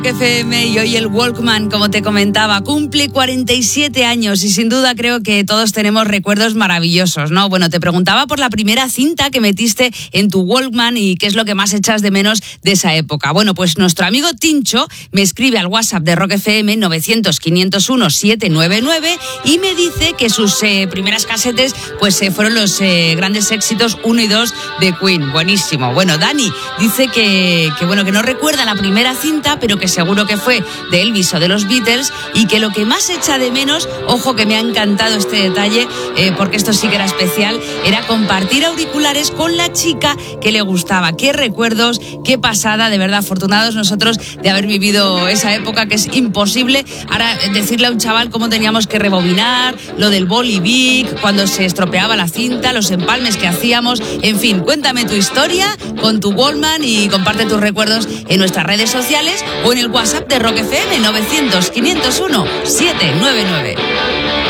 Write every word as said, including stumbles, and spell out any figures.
F M y hoy el Walkman, como te comentaba, cumple cuarenta y siete años y sin duda creo que todos tenemos recuerdos maravillosos, ¿no? Bueno, te preguntaba por la primera cinta que metiste en tu Walkman y qué es lo que más echas de menos de esa época. Bueno, pues nuestro amigo Tincho me escribe al WhatsApp de Rock F M novecientos, quinientos uno, setecientos noventa y nueve y me dice que sus eh, primeras casetes pues eh, fueron los eh, grandes éxitos uno y dos de Queen. Buenísimo. Bueno, Dani dice que, que, bueno, que no recuerda la primera cinta, pero que seguro que fue de Elvis o de los Beatles y que lo que más echa de menos, ojo que me ha encantado este detalle eh, porque esto sí que era especial, era compartir auriculares con la chica que le gustaba. Qué recuerdos, qué pasada, de verdad afortunados nosotros de haber vivido esa época que es imposible ahora decirle a un chaval cómo teníamos que rebobinar, lo del boli Bic, cuando se estropeaba la cinta, los empalmes que hacíamos, en fin, cuéntame tu historia con tu Walkman y comparte tus recuerdos en nuestras redes sociales o en el WhatsApp de Rock F M novecientos, quinientos uno, setecientos noventa y nueve.